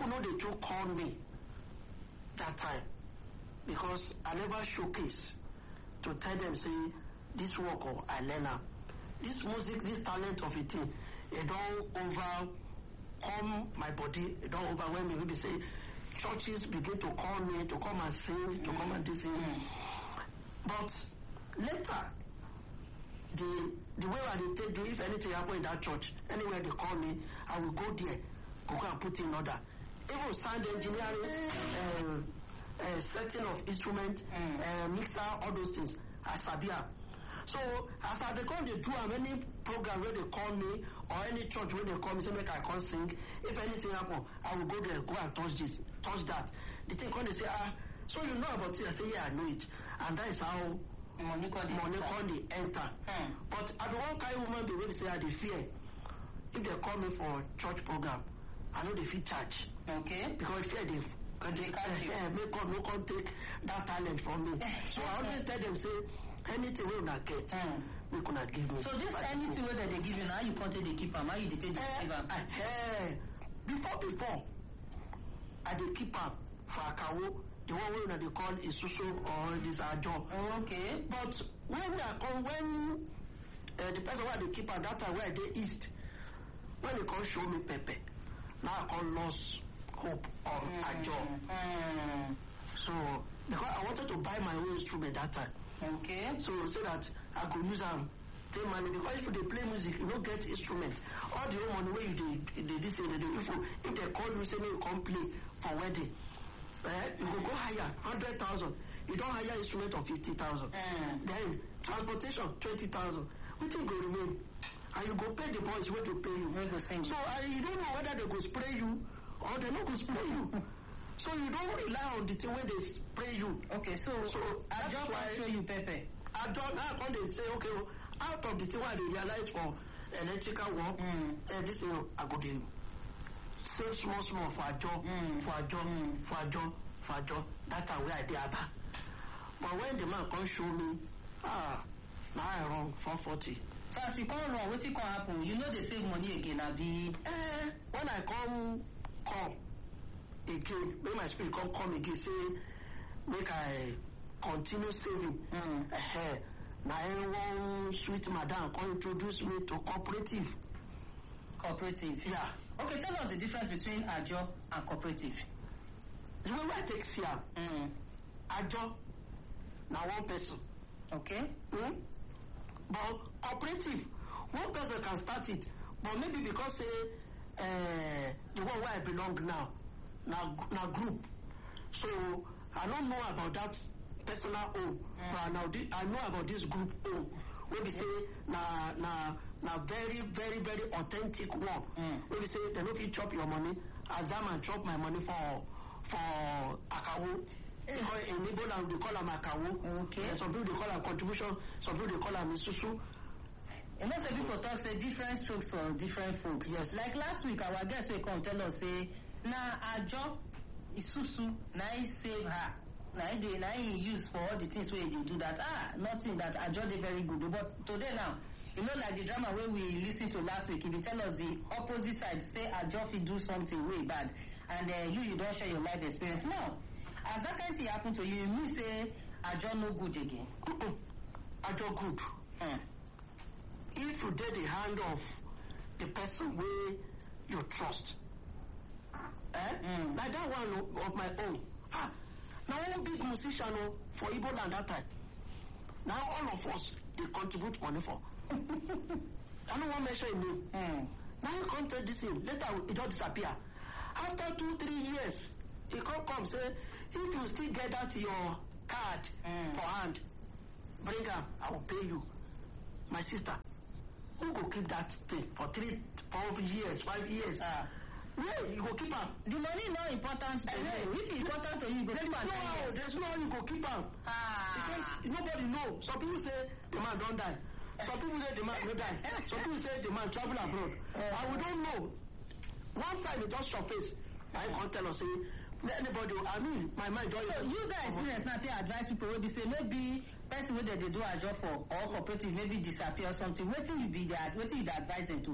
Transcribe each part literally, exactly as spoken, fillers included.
people know they too call me that time because I never showcase to tell them say this work or I learn am. This music, this talent of a thing, it don't overcome my body, it don't overwhelm me. Maybe say churches begin to call me to come and sing, mm. to come and do sing. Mm. But later, the the way I dey take do, if anything happen in that church, anywhere they call me, I will go there, go and put in order. Even sound engineering, uh, uh, setting of instrument, mm. uh, mixer, all those things, I sabi am. So as I dey come dey do am, any program where they call me or any church where they call me say make I come sing, if anything happen, I will go there, go and touch this, touch that. The thing come they say, ah, so you know about it? I say, yeah, I know it, and that is how money come dey enter. Hmm. But I be one kind of woman be wey be say I dey fear. If they call me for church program, I know they fit charge. Okay. Because fear they they uh, make God no come take that talent from me. So I always tell them say, anything wey una get, mm. make una give me. So this anything wey that they give you now, you can't take dey keep am, how you dey take dey save am? Uh, before before, I dey keep am for Akawo, the one wey una dey call Isusu or this Ajo. Oh, okay. But when I come, when uh, the person wey I dey keep am that time where I dey east, when they come show me pepper, now I come lost hope on mm. Ajo. Mm. So because I wanted to buy my own instrument that time. Okay. So say that I could use am take money because if you dey play music, you don't get instrument. All the whole money where you dey dey this thing, they dey if you if they call you say make you come play for wedding, eh, you go go hire hundred thousand. You don't hire instrument of fifty thousand. Mm. Then transportation twenty thousand. Wetin go remain? And you go pay the boys wey to pay you. Wey go sing. So I you don't know whether they go spray you or they no go spray you. So you don't rely on the thing when they spray you. Okay, so so I just want to show you pepper. I don't now when they say okay, out of the thing why they realize for electrical work, mm. uh, this thing I go dey save small small for a job, mm. for a job, mm. for a job, for a job. That's how I dey aba. But when the man come show me, ah, now I wrong four forty. So as you come wrong, wetin come happen? You know they save money again, abi? Eh, when I come come. Again, when my spirit come come again, say make I continue saving. Mm. Uh, now one sweet madam come introduce me to cooperative. Cooperative. Yeah. Okay, tell us the difference between Ajo and cooperative. The way I take see am, mm. Ajo na one person. Okay. Mm? But cooperative, one person can start it, but maybe because say uh, the one where I belong now. Now, now group. So I don't know about that personal own, mm. but now I know about this group own. Where we say na na na very very very authentic one. Mm. Where we say they no fit chop your money, as that man chop my money for for Akawo. Because in Igbo land they call am Akawo. Okay. And some people they call am contribution. Some people they call am Isusu. And most of people talk say different strokes for different folks. Yes. Like last week, our guest will come tell us say. Na Ajo Isusu na he save her. Na he dey na he use for all the things where they do that. Ah, nothing that Ajo dey very good. But today now, you know, like the drama where we listened to last week, if you tell us the opposite side, say Ajo fit do something way bad, and uh, you you don't share your life experience. Now, as that kind of thing happen to you, you mean say Ajo no good again? Mm-mm. Ajo good. Mm. If you dey the hand of the person where you trust. Eh? Mm. Like that one of my own. Ah, now one big musician for Igbo land that time. Now all of us they contribute money for. I don't want to mention his name. Mm. Now you can't tell this thing. Later it don't disappear. After two three years, he come come say if you still get that your card mm. for hand, bring am. I will pay you. My sister, who go keep that thing for three, four years, five years? Ah. Yeah, you go keep am. The money not important to you. If it's important to you, you go keep am. No, there's no how you go keep am. Ah. Because nobody know. Some people say the man don't die. Some people say the man no die. Some people say the man travel abroad. Uh, and we don't know. One time he just surface. I can't tell us say anybody. I mean, my mind don't. So use that experience now to advise people. Maybe say maybe person wey they do a job for or cooperative maybe disappear or something. Wetin you be that? Wetin you advise them to do?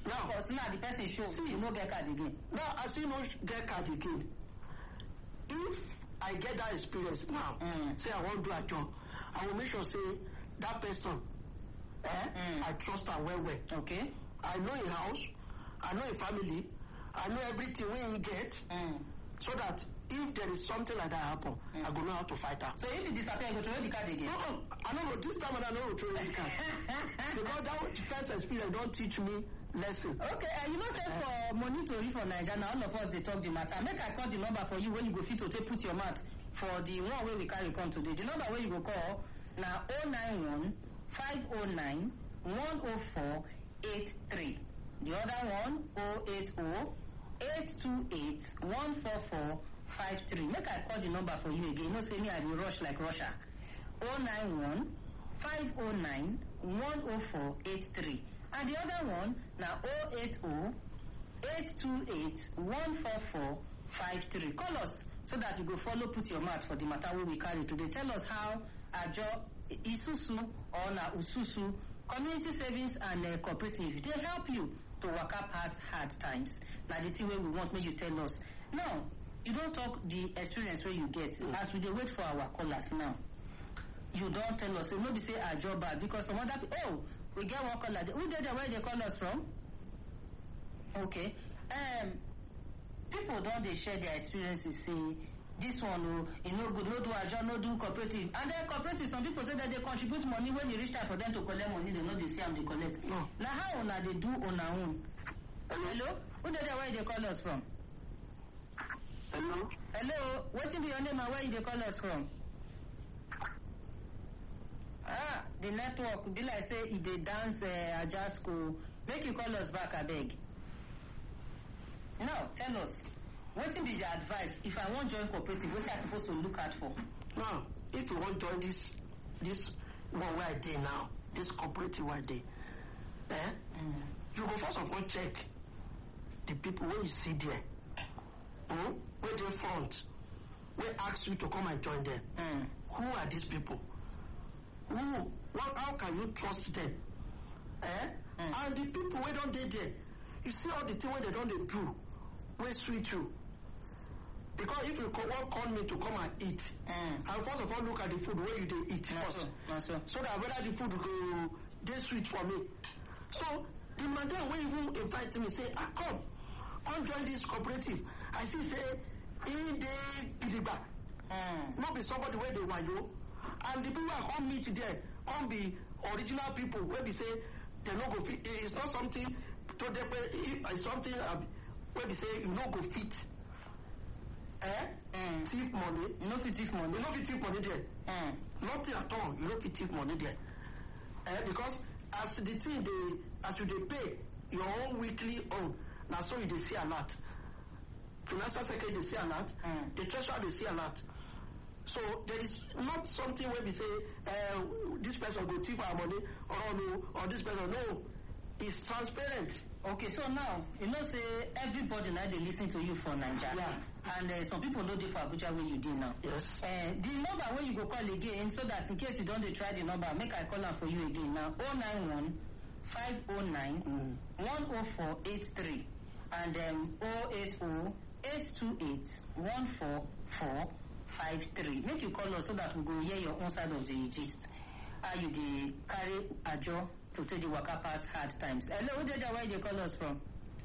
Now, because now the person show see, you no get card again. Now, as you no get card again, if I get that experience now, Mm. say I wan do ajo, I will make sure say that person, eh, Mm. I trust am well well. Okay. I know him house, I know him family, I know everything wey him get, Mm. so that if there is something like that happen, Mm. I go know how to fight am. So if you disappear, you go throw the card again. No, no, I no go this time I no go throw the card because that first experience don teach me lesson. Okay, uh, you know say for money tori for Naija na all of us dey talk the matter. Make I call the number for you wey you go fit to take put your mouth for the one wey we carry come today. The number wey you go call na oh nine one five oh nine one oh four eight three. The other one oh eight oh eight two eight one four four five three. Make I call the number for you again. You know say me I dey rush like Russia. oh nine one five oh nine one oh four eight three. And the other one na oh eight oh eight two eight one four four five three. Call us so that you go follow put your mouth for the matter wey we carry today. Tell us how Ajo, Isusu or na Ususu, community savings and uh, cooperative, they help you to waka pass hard times. Na the thing wey we want make you tell us. Now, you don talk the experience wey you get. Mm. As we dey wait for our callers now, you don tell us, no be say Ajo bad because some other people, oh, we get one caller. Who dey there? Where they call us from? Okay. Um, people don dey share their experiences. Say this one, oh, e no good. No do Ajo, no do cooperative. And then cooperative, some people say that they contribute money when e reach time for them to collect money. They know they see am dey collect. No. Na how una dey do una own? Hello. Who dey there? Where they call us from? Hello. Hello. Wetin be your name and where you dey call us from? Ah, the network be like say e dey dance uh, Ajasco. Make you call us back abeg. Now tell us, wetin be the advice if I wan join cooperative? Wetin I suppose to look out for? Now, if you wan join this this one wey I dey now, this cooperative wey I dey, eh? Mm. You go first of all check the people wey you see there, mm? wey dey front, wey ask you to come and join them. Mm. Who are these people? Who? What? How can you trust them? Eh? Mm. And the people wey don dey there, you see all the thing wey they don dey do, wey sweet you. Because if you wan call me to come and eat, mm. I first of all look at the food wey you dey eat first, so, so. so that whether the food go dey sweet for me. So the madam wey even invite me say, ah, come, come join this cooperative. I see say he dey gidigba. Mm. No be somebody wey dey wayo. And the people I come meet there come be original people wey be say they no go fit. It's not something to them. It's something uh, wey be say you no go fit. Eh? Mm. Thief money. You no fit thief money. You no fit thief money there. Mm. Nothing at all. You no fit thief money there. Eh? Because as the thing dey, as you dey pay your own weekly own, na so you dey see a lot. Financial secretary dey see a lot. Mm. The treasurer dey see a lot. So there is not something where we say uh, this person go thief our money or no, or this person no. It's transparent. Okay, so now you know say everybody now they listen to you for Nigeria. Yeah. And uh, some people know they for Abuja where you did now. Yes. Uh, the number where you go call again, so that in case you don't try the number, make I call am for you again now. oh nine one five oh nine one oh four eight three and um, oh eight oh eight two eight one four four five three. Make you call us so that we go hear your own side of the gist. How you dey carry Ajo to take the waka pass hard times. Hello, who dey there? Where they call us from?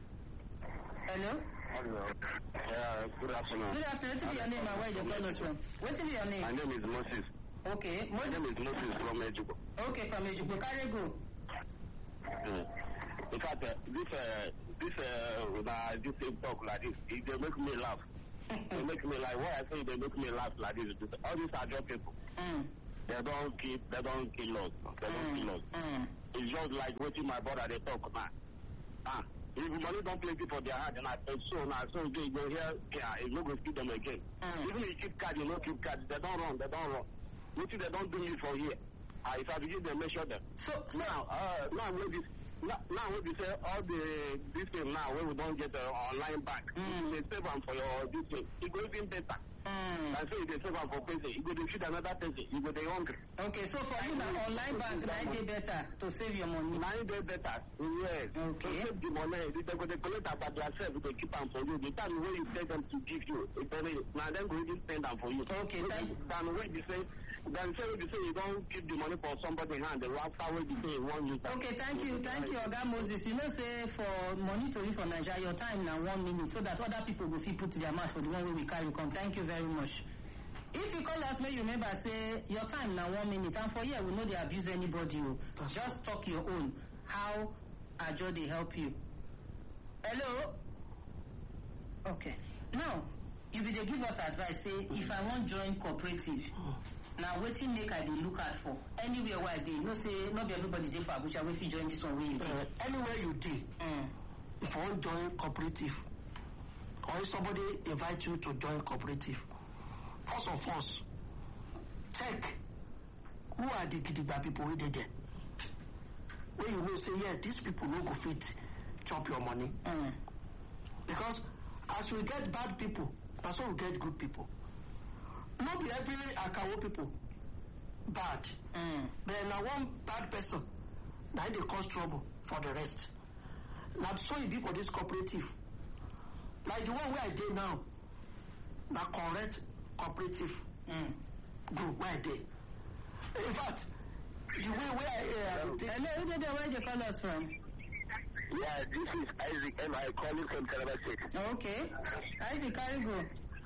Hello. Hello. Yeah, good afternoon. Good afternoon. What is your name and where they call us from? What is your name? My name is Moses. Okay, Moses. My name is Moses from Ejigbo. Okay, from Ejigbo. Carry go. Mm. In fact, uh, this uh, this uh, uh, this same talk like this, it, they make me laugh. They make me like why I say they make me laugh like this. All these are just people. Mm. They don't keep. They don't kill us. They mm. don't kill us. Mm. It's just like watching my brother they talk now. Ah, if money don't play for their heart, and I say so now, so they go here. Yeah, it no go feed them again. Mm. Even if you keep card, you no keep card. They don't run. They don't run. What if they don't do me for here? Uh, if I begin to measure them. So, so now, uh, now where this now, now we say all the this thing now when we don't get the online bank, Mm. they save them for your this thing. It goes even better. Mm. And say they save them for person, you go to feed another person, you go to hungry. Okay, so for you now, online bank, nine day better to save your money. Nine day better. Yes. Okay. To save the money, they go to collect about themselves, they keep them for you. The time when you tell them to give you, it's very, now then go even spend them for you. Okay, thank Then when you say, then say when you say you don't keep the money for somebody hand, they will after when you say you want you. Okay, thank you, thank you, Oga Moses. You know, say for money to live for Nigeria, your time now one minute, so that other people will fit put their mouth for the one way we carry come. Thank you very much. If you call us, may you remember say your time now one minute, and for here we know they abuse anybody. Oh. Just talk your own. How Ajo they help you? Hello. Okay. Now you be they give us advice. Say mm-hmm. if I want join cooperative. Oh. Now wetin make I dey look out for anywhere where I dey. No say not be everybody dey for Abuja wey fit join this one wey you dey. Uh, anywhere you dey, mm. if you wan join cooperative, or if somebody invite you to join cooperative, first of all, check who are the gidigba people wey dey there. When you know say yes, these people no go fit chop your money. Mm. Because as we get bad people, na so we get good people. Not be every Akawo people bad. Mm. But now one bad person, now they cause trouble for the rest. Now so it be for this cooperative. Like the one where I did now, now correct cooperative mm. group where I did. In fact, the way where I uh, did. Hello, who did where they call us from? Yeah, this is Isaac and I calling from Calabar State. Okay. Isaac, carry go.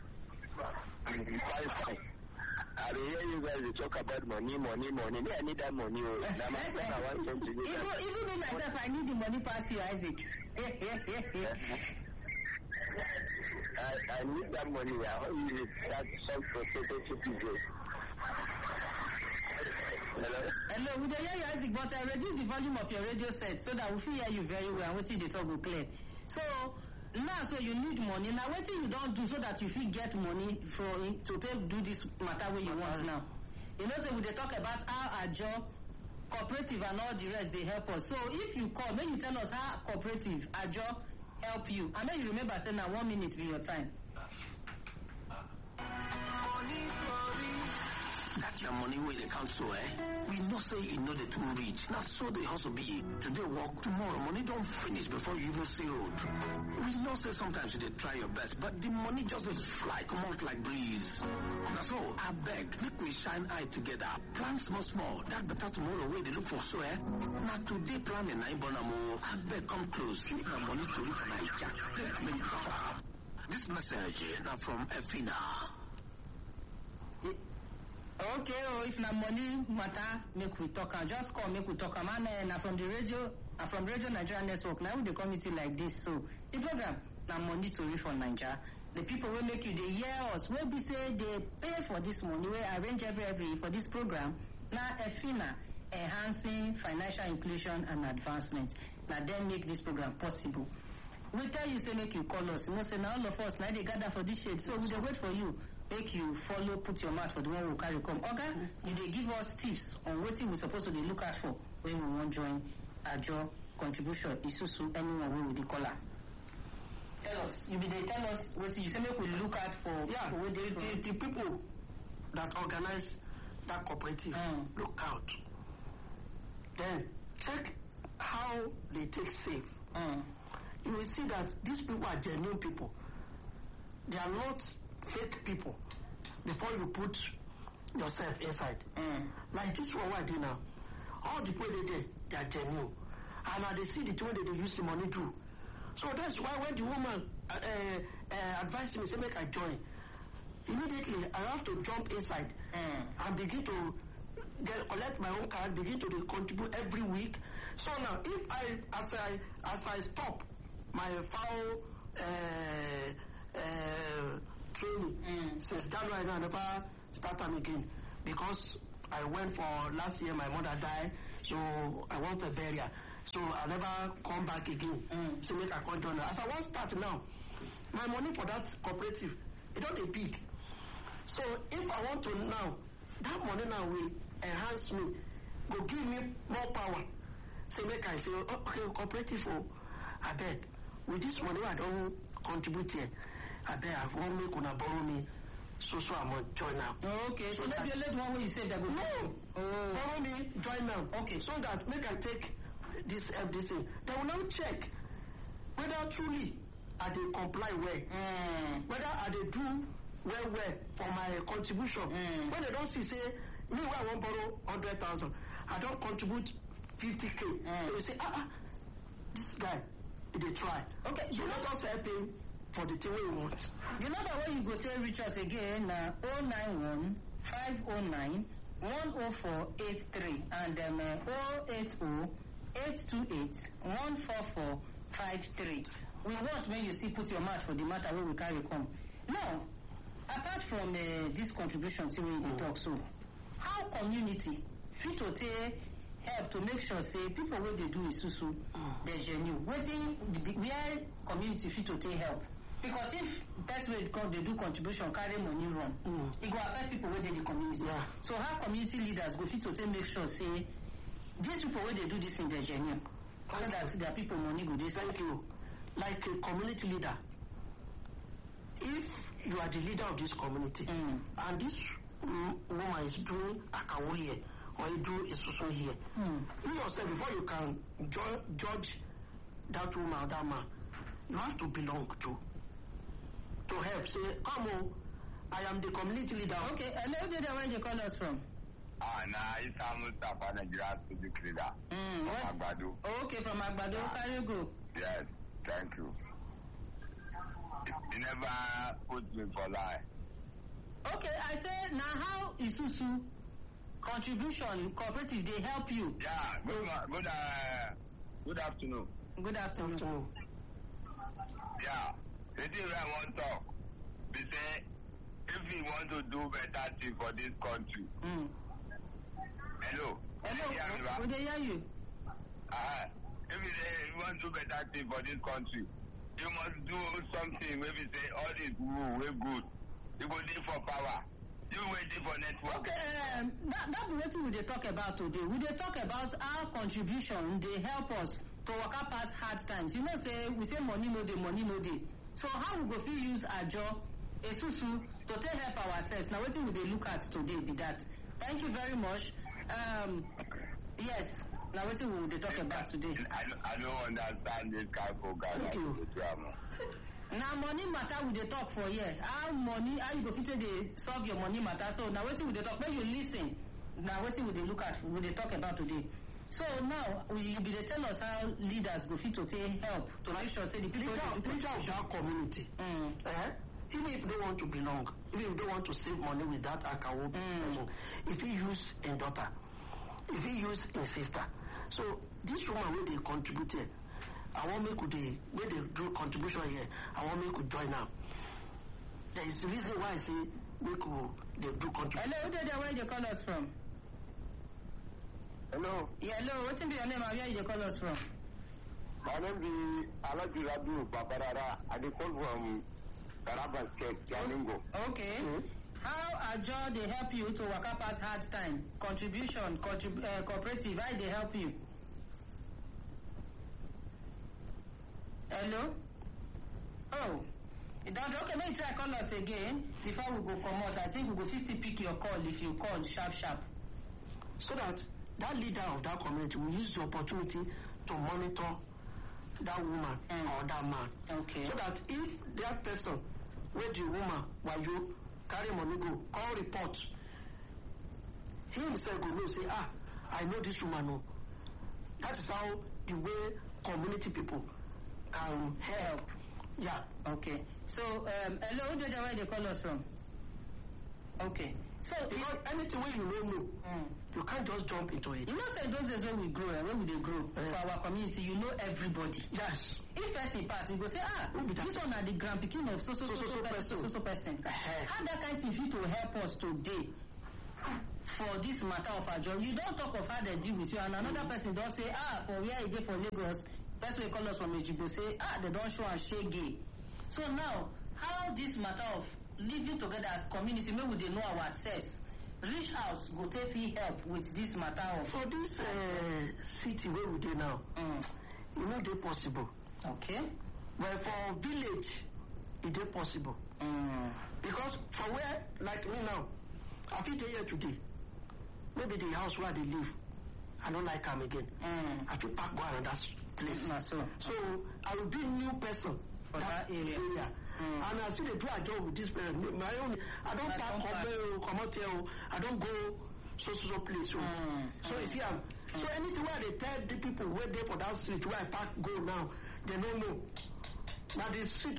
Fine, fine. I hear you guys talk about money, money, money. Me, I need that money. That my friend, I want them to do even, that. Even me myself, I need the money past you, Isaac. I, I need that money. I want you to start some prospective video. Hello? Hello, we don't hear you, Isaac, but I reduce the volume of your radio set so that we can hear you very well and what the talk will clear. So, now, so you need money. Now, what you don't do so that you feel get money for to take do this matter where you want now. You know, so we they talk about how Ajo, cooperative and all the rest, they help us. So if you call, then you tell us how cooperative, Ajo, help you. And then you remember saying now one minute be your time. That your money where they count so, eh? We know say you know the too rich. Now so they also be. Today work, tomorrow money don't finish before you even see road. We know say sometimes you they try your best, but the money just doesn't fly, come out like breeze. Now so, I beg, make we shine eye together. Plan small small. That better tomorrow where they look for so, eh? Now today planning nine bonamo. I beg come close. Keep the money to live for Nigeria. This message now from Efina. Okay, oh, if na money matter, make we talk. And just call, make we talk. And uh, na from the radio, uh, from Radio Nigeria Network. Now with the committee like this, so the program na money to reach for Nigeria. The people will make you they hear us. Will be say they pay for this money. We arrange every every for this program. Now Efina, enhancing financial inclusion and advancement. Now then make this program possible. We tell you say make you call us. You know say now all of us now they gather for this shade. So we dey wait for you. Make you follow, put your mouth for the one who carry come. Okay, mm-hmm. You they give us tips on what we supposed to they look out for when we want join Ajo contribution. Isusu anyone we will call her. Tell us. You be they tell us what you say make we look out for. Yeah, for the, the, the people that organize that cooperative mm. look out. Then check how they take save. Mm. You will see that these people are genuine people. They are not fake people before you put yourself inside. Mm. Like this one what I do now. All the people they did, they are genuine. And now they see the way they use the money too. So that's why when the woman uh, uh, advised me, say make I join, immediately I have to jump inside mm. and begin to get, collect my own card, begin to contribute every week. So now if I as I as I stop my foul uh, uh, training mm. since January now I never start them again because I went for last year my mother died, so I went for burial. So I never come back again. Mm. So make a control. As I want start now, my money for that cooperative, it don't be big. So if I want to now, that money now will enhance me, go give me more power. say make I say oh, okay cooperative o abeg with this money wey I don contribute here abeg I wan make una borrow me so so amount join am. Okay, so maybe you let one way you say that go. No, oh. borrow me join am. Okay, so that make I take this help this thing. They will now check whether truly I dey comply well, mm. whether I dey do well well for my contribution. Mm. When they don see say me wey I wan borrow hundred thousand, I don contribute fifty k. Mm. They will say ah ah this guy he dey try. Okay, so let us help him for the thing wey he want. You know that when you go tell reach us again na oh nine one five oh nine one oh four eight three and um, uh, oh eight oh eight two eight one four four five three. We want when you see put your mouth for the matter wey we carry come. Now, apart from uh, this contribution to wey you dey talk so, how community fit to take help to make sure say people wey dey do isusu mm. dey genuine? Wetin where community fit to take help? Because if best way come dey do contribution carry money run, mm. e go affect people wey dey the community. Yeah. So how community leaders go fit to take make sure say these people wey dey do this thing dey genuine, so that their people money go dey. Thank you. Like a community leader, if you are the leader of this community mm. and this um, woman is doing akawo here or you do isusu here, mm. you yourself before you can ju- judge that woman or that man, you have to belong to to help. Say, come on, I am the community leader. Okay, and where did where they call us from? Ah, nah, it's Mustafa Nigeria civic leader. Mm, from Agbado. Oh, okay, from Agbado. Ah. Carry go. Yes, thank you. You never put me for lie. Okay, I say now how Isusu contribution cooperative they help you? Yeah, good ma- good uh, good afternoon. Good afternoon. So, Yeah, the thing I want to talk, they say if we want to do better thing for this country. Mm. Hello. Hello, Can you hear me, would they hear you? Uh-huh. If we say we want to do better thing for this country, you must do something. Maybe say all this rule we good. You go dey for power. You waiting for network. Okay, um, that that be wetin we dey talk about today. We dey talk about our contribution dey help us to waka pass hard times. You know say we say money no dey, money no dey. So how we go fit use ajo, esusu to take help ourselves? Na wetin we dey look at today be that. Thank you very much. Um, yes, na wetin we dey talk about today. I don't, I don't understand this kind of guy. Thank you. Na money matter we dey talk for here. How money, how you go fit take dey solve your money matter? So na wetin we dey talk. Make you listen. Na wetin we dey look at. We dey talk about today. So now we be dey tell us how leaders go fit to take help to make sure say the people leader, wey dey do leader of that community, Mm. eh? Even if they want to belong, even if they want to save money with that akawo Mm. person, if he use in daughter, if he use in sister, so this woman wey dey contribute here, I want make we dey wey dey do contribution here, I want make we join am. There is reason why I say make we dey do contribution. Hello, who dey there? Where you dey call us from? Hello, Yeah, hello. Wetin be your name and where you dey call us from? my name is Alaji Rabiu Babarara. I dey call from Taraba State, Jalingo. Okay. Mm. How ajo dey help you to waka pass hard time? Contribution, contrib- uh, cooperative, how dey help you? Hello? Oh, it don't, okay, make you try call us again before we go comot. I think we go fit still pick your call if you call sharp sharp. So that that leader of that community will use the opportunity to monitor that woman Mm. or that man. Okay. So that if that person where the woman while you carry money go call report, he himself go know say ah I know this woman o. That is how the way community people can help. Yeah. Okay. So, um, hello, who dey there? Where they call us from? Okay. So, Because anything wey you no know, Mm. you can't just jump into it. You know, say those days when we grow, eh, when we dey grow Yeah. for our community, you know everybody. Yes. If person pass, you go say, ah, Who be that? this one na the grand pikin of so so so so, so person, so so person. Uh-huh. How that kind thing fit to help us today for this matter of ajo? You don talk of how they deal with you, and another person don say, ah, for where e dey for Lagos, person wey call us from Ejigbo say, ah, they don show am shege. So now, how this matter of living together as community, make we dey know ourselves, reach house go take fit help with this matter of. For this uh, city where we dey now, Mm. e no dey possible. Okay. But for village, e dey possible. Mm. Because for where, like me now, I fit dey here today. Maybe the house where I dey live, I don't like am again. Mm. I fit pack go another s- place. Na so. So I will be new person For that area. Mm. And I still dey do a job with this person. My own, I don't That pack don't pack. come come out here. Oh. I don't go so so so place. Oh. Mm. So you see, am. So anything where they tell the people where they for that street where I park go now, they don't know. Now the street.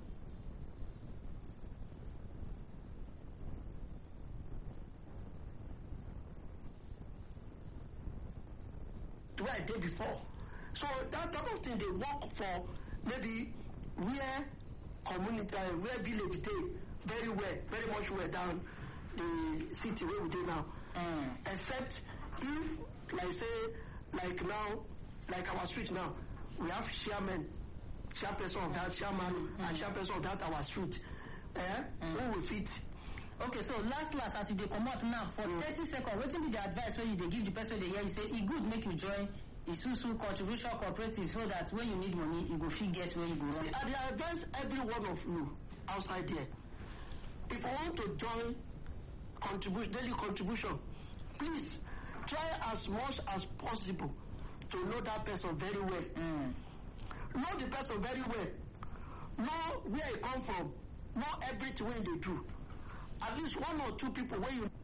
Where I did before. So that type of thing they work for maybe where community, uh, where village dey very well, very much well down the city where we dey now. Mm. Except if, like say, like now, like our street now, we have chairman, chairperson of that chairman, Mm. and chairperson of that our street. Eh? Mm. Who will fit? Okay, so last last as you dey comot now for Mm. thirty seconds, wetin be the advice wey you dey give the person wey dey hear you say e good make you join Isusu contribution cooperative so that when you need money you go fit get where you go See, run. I dey advise every one of you outside there. If you want to join contribute daily contribution, please try as much as possible to know that person very well. Mm. Know the person very well. Know where he come from. Know everything wey they do. At least one or two people where you